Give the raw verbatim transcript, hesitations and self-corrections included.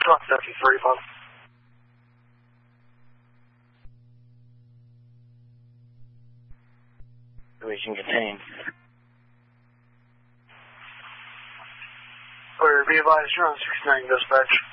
truck fifty-three, bud. Situation contained. Clear, be advised, you're on sixty-nine dispatch.